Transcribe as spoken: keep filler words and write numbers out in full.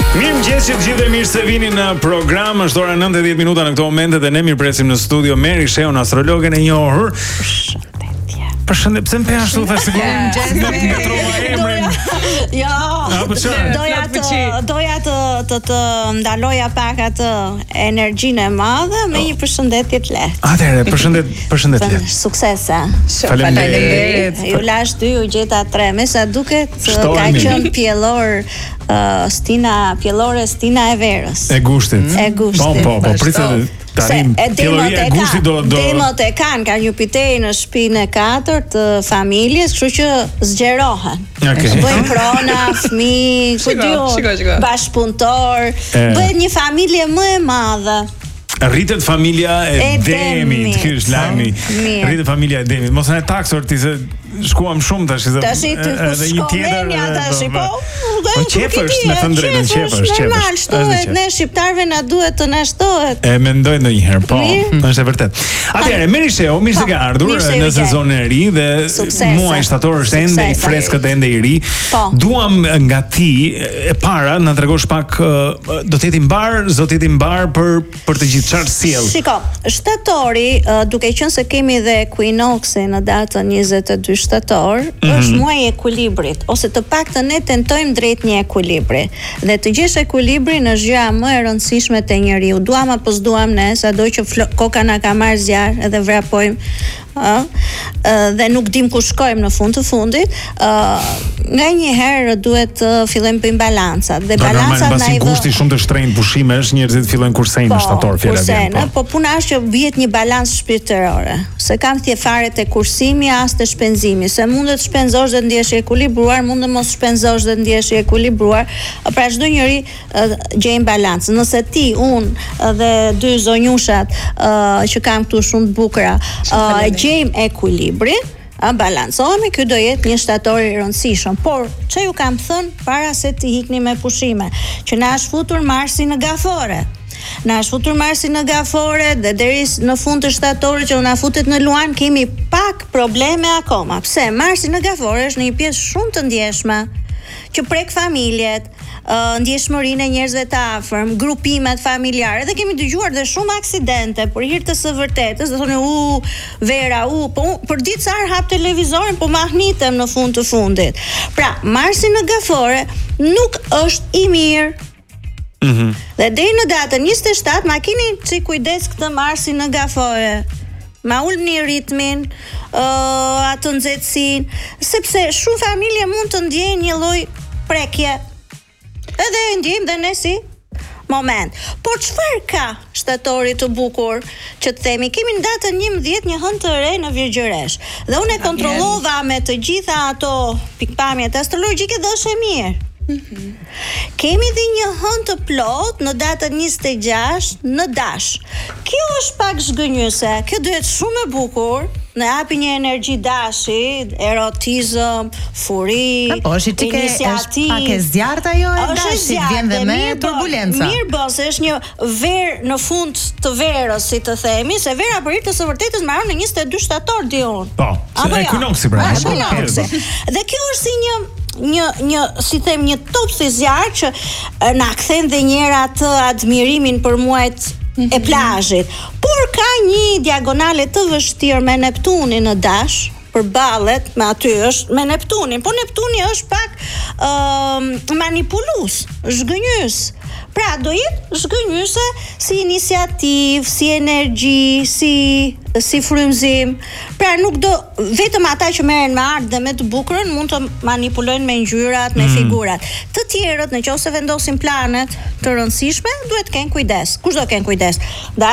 Mirëmëngjes, që të gjithë mirë se vini në program. Është ora nëntëdhjetë minuta në këto momente dhe ne mirëpresim në studio Meri Sheun, astrologen e njohur. Përshëndetje. Përshëndetje. Pse më pe ashtu thash sigurisht? Në trova emrin. Jo. Doja të doja të të të ndaloja pak atë energjinë e madhe me një përshëndetje të lehtë. Atëherë, përshëndet, përshëndetje. Suksese. Faleminderit. Ju lash dy, u gjeta tre. Me sa duket ka qenë pjellor Uh, Stina, pjellore Stina e Verës. E gushtit. E gushtit. Po, po, po, pritet tarim. Pjelloria e gushtit do do. Demot e kanë, ka Jupiteri në shtëpinë e katërt të familjes, kështu që zgjerohen. Okay. Bëjnë prona, fëmijë, ku diun, bashkëpunëtor, bëhet një familje më e madhe. Rritet familja e, e Demit, ky është lajmi. Rritet familja e Demit. Mos na e taksor ti se shkuam shumë tash se edhe një tjetër tash po. Po qefësh me thënë drejtën, qefësh, qefësh. Shtohet, ne shqiptarëve na duhet të na shtohet. E mendoj ndonjëherë, po, është e vërtet. Atëherë, Meri Sheu, mirë se ke ardhur në sezonin e ri dhe muaji shtator është ende i freskët, ende i ri. Duam nga ti e para na tregosh pak, do të jeti mbar, do të jeti mbar për për të gjithë çfarë sjell. Shiko, shtatori, duke qenë se kemi dhe ekuinoksin në datën njëzet e dy shtator, është muaji i ekuilibrit, ose të paktën ne tentojmë drejt një ekuilibri. Dhe të gjesh ekuilibrin është gjëja më e rëndësishme te njeriu. Duam apo s'duam ne, sado që koka na ka marrë zjarr edhe vrapojmë, ë, dhe nuk dim ku shkojmë në fund të fundit, ë, nganjëherë duhet të fillojmë bëjmë balancat. Dhe balancat na i vë. Gushti shumë të shtrenjtë pushimesh, njerëzit fillojnë kursejnë në shtator, fjala vjen. Po, po puna është që bëhet një balancë shpirtërore. Se kam thje fare te kursimi as te shpenzimi, se mundet të shpenzosh dhe ndjehesh i ekuilibruar, mund të mos shpenzosh dhe ndjehesh i ekuilibruar. Pra çdo njeri gjejmë balancë. Nëse ti, unë dhe dy zonjushat uh, që kam këtu shumë të bukura, uh, gjejmë ekuilibrin, a balancohemi, ky do jetë një shtator i rëndësishëm. Por ç'a ju kam thënë para se të ikni me pushime, që na është futur Marsi në gafore. Na është futur Marsi në gafore dhe deri në fund të shtatorit që na futet në luan kemi pak probleme akoma. Pse? Marsi në gafore është një pjesë shumë të ndjeshme që prek familjet, uh, ndjeshmërinë e njerëzve të afërm, grupimet familjare, dhe kemi dëgjuar dhe shumë aksidente për hir të së vërtetës, do thonë u Vera, u po për ditë sa hap televizorin, po mahnitem në fund të fundit. Pra, Marsi në gafore nuk është i mirë. Mhm. Dhe deri në datën njëzet e shtatë ma keni çik kujdes këtë Marsi në gafore. Ma ulni ritmin, uh, atë nxehtësinë, sepse shumë familje mund të ndjejnë një lloj prekje. Edhe e ndjejmë dhe ne si moment. Por çfarë ka shtatori të bukur që të themi, kemi në datën njëmbëdhjetë një hënë të re në Virgjëresh. Dhe unë e kontrollova me të gjitha ato pikpamjet astrologjike dhe është e mirë. Mm-hmm. Kemi dhe një hënë të plot në datën njëzet e gjashtë në Dash. Kjo është pak zgënjyse, kjo duhet shumë e bukur, në hapi një energji dashi, erotizëm, furi, po, është iniciativë. Është pak e zjarrt ajo e dashit, vjen dhe me turbulenca. Mirë bos, është një verë në fund të verës, si të themi, se vera për hir të së vërtetës mbaron në njëzet e dy shtator diun. Po, e kunoksi pra. Dhe kjo është si një një një si them një top si zjarr që na kthen dhe njëra atë admirimin për muajt e plazhit. Por ka një diagonale të vështirë me Neptunin në Dash, për ballet me aty është me Neptunin, po Neptuni është pak uh, manipulues, zhgënjys. Pra do jetë zhgënjyse si iniciativë, si energji, si si frymëzim. Pra nuk do vetëm ata që merren me art dhe me të bukurën mund të manipulojnë me ngjyrat, me figurat. Të tjerët, nëse vendosin planet të rëndësishme, duhet të kenë kujdes. Kush do kenë kujdes?